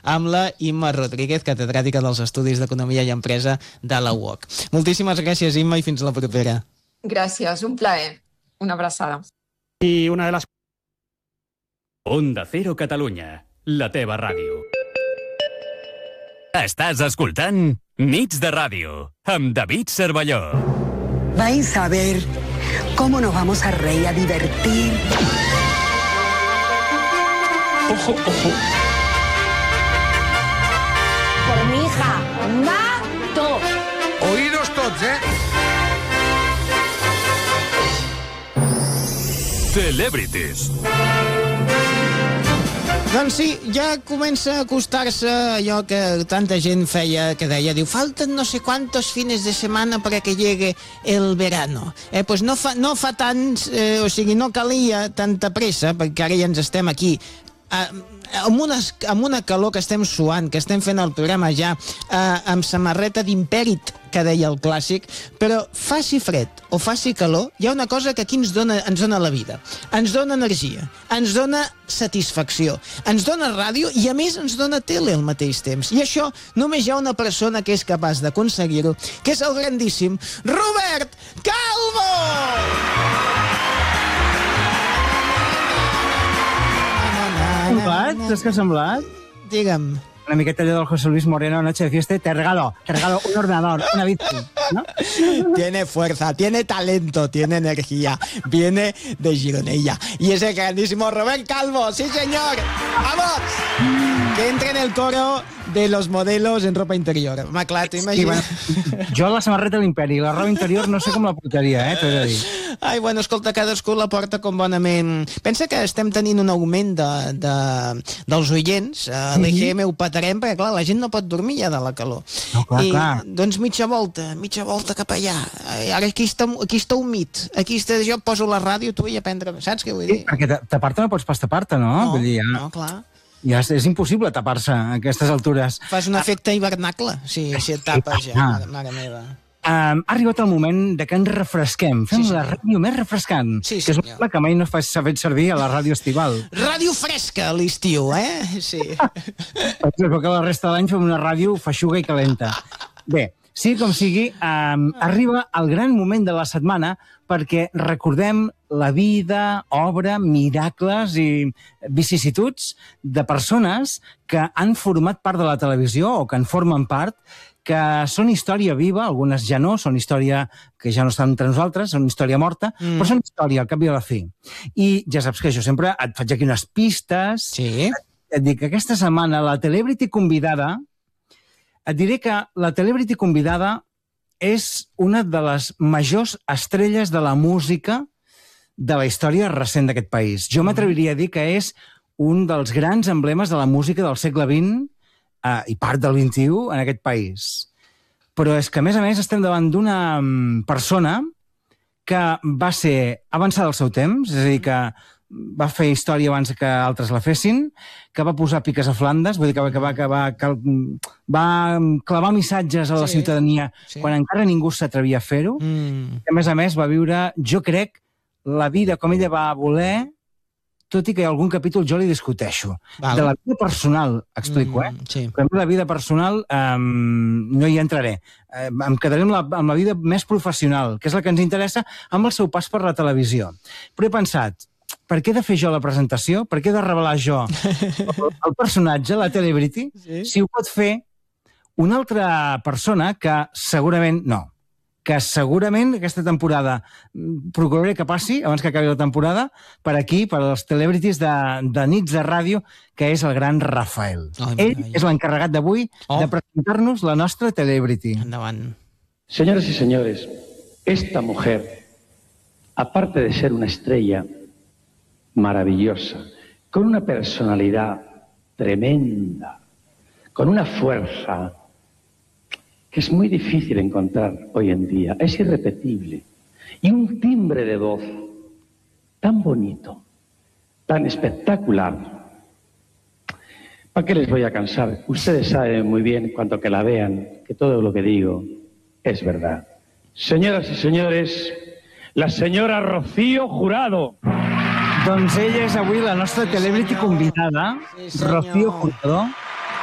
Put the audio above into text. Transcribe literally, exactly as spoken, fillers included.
amb la Imma Rodríguez, catedràtica dels Estudis d'Economia i Empresa de la U O C. Moltíssimes gràcies, Imma, i fins la propera. Gràcies, un plaer. Una abraçada. I una de les... Onda Cero Catalunya, la teva ràdio. Estàs escoltant Nits de Ràdio, amb David Cervelló. Vais a ver cómo nos vamos a reír, a divertir. Ojo, ojo. Por mi hija, mato. Oídos tots, eh? Celebrities. Doncs sí, ja comença a acostar-se allò que tanta gent feia, que deia, diu, falten no sé quantos fines de setmana para que llegue el verano. Eh, pues no fa, no fa tants, eh, o sigui, no calia tanta pressa, perquè ara ja ens estem aquí, eh, amb, una, amb una calor que estem suant, que estem fent el programa ja eh, amb samarreta d'Impèrit, que deia el clàssic, però faci fred o faci calor, hi ha una cosa que aquí ens dona, ens dona la vida. Ens dona energia, ens dona satisfacció, ens dona ràdio i a més ens dona tele al mateix temps. I això només hi ha una persona que és capaç d'aconseguir-ho, que és el grandíssim Robert Calvo! Semblat? Saps què ha semblat? Digue'm. Una miqueta allò del José Luis Moreno, Noche de Fiesta, te regalo, te regalo un ordenador, una bici, ¿no? Tiene fuerza, tiene talento, tiene energía, viene de Gironella. Y ese grandísimo Robert Calvo, sí señor, ¡vamos! Que entre en el coro de los modelos en ropa interior. Home, clar, t'imagines... Sí, bueno, jo la samarreta de l'Imperi, la roba interior no sé com la portaria, eh, t'ho he de dir. Ai, bueno, escolta, cadascú la porta com bonament. Pensa que estem tenint un augment de, de, dels oients. A l'E G M ho patarem, perquè, clar, la gent no pot dormir ja de la calor. No, clar, I, clar. doncs mitja volta, mitja volta cap allà. I ara aquí està, aquí està humit. Aquí està, jo poso la ràdio, tu i a prendre... Saps què vull dir? Sí, perquè tapar-te no pots pas tapar-te, no? No, Vull dir, ja, no, clar. ja és, és impossible tapar-se a aquestes altures. Fas un efecte hivernacle, si, si et tapes ja, Ah. mare, mare meva. Um, ha arribat el moment de que ens refresquem. Fem Sí, la senyor. ràdio més refrescant, Sí, que és senyor. una que mai no s'ha fet servir a la ràdio estival. Ràdio fresca a l'estiu, eh? Sí. Per exemple, que la resta de l'any fem una ràdio feixuga i calenta. Bé, sigui com sigui, um, arriba el gran moment de la setmana perquè recordem la vida, obra, miracles i vicissituds de persones que han format part de la televisió o que en formen part, que són història viva, algunes ja no, són història que ja no estan entre nosaltres, són història morta, mm. però són història al cap i a la fi. I ja saps que jo sempre et faig aquí unes pistes, Sí. et, et dic que aquesta setmana la celebrity convidada, et diré que la celebrity convidada és una de les majors estrelles de la música de la història recent d'aquest país. Jo m'atreviria a dir que és un dels grans emblemes de la música del segle vint Uh, i part del vint-i-u en aquest país. Però és que, a més a més, estem davant d'una um, persona que va ser avançada al seu temps, és a dir, que va fer història abans que altres la fessin, que va posar piques a Flandes, vull dir que va, que va, que va, que va clavar missatges a la Sí, ciutadania sí. quan encara ningú s'atrevia a fer-ho. Mm. A més a més, va viure, jo crec, la vida com ella va voler, tot i que algun capítol jo li discuteixo. Val. De la vida personal, explico, eh? Mm, sí. Però a mi la vida personal um, no hi entraré. Eh, em quedaré amb la, amb la vida més professional, que és la que ens interessa, amb el seu pas per la televisió. Però he pensat, per què he de fer jo la presentació? Per què he de revelar jo el, el personatge, la celebrity, Sí. si ho pot fer una altra persona que segurament no. que segurament aquesta temporada procuraré que passi, abans que acabi la temporada, per aquí, per als celebrities de, de Nits de Ràdio, que és el gran Rafael. Ai, Ell ai. és l'encarregat d'avui Oh. de presentar-nos la nostra celebrity. Endavant. Señoras y señores, esta mujer, aparte de ser una estrella maravillosa, con una personalidad tremenda, con una fuerza que es muy difícil encontrar hoy en día, es irrepetible, y un timbre de voz tan bonito, tan espectacular. ¿Para qué les voy a cansar? Ustedes saben muy bien, cuanto que la vean, que todo lo que digo es verdad. Señoras y señores, la señora Rocío Jurado. Doncs ella és avui la nostra celebrity convidada, Sí, senyor. Rocío Jurado.